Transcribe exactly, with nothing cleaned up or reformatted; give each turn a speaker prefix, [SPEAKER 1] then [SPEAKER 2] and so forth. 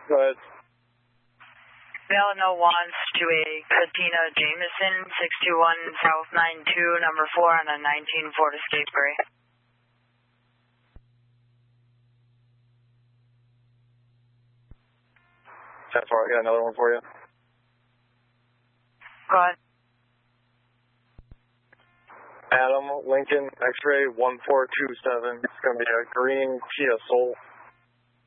[SPEAKER 1] Go ahead.
[SPEAKER 2] Valeno wants to a Katina Jameson, six two one South nine two, number four on a nineteen Ford Escape Gray.
[SPEAKER 1] ten four, I got another one for you.
[SPEAKER 2] Go ahead.
[SPEAKER 1] Adam Lincoln X-ray one four two seven. It's going to be a green Kia Soul.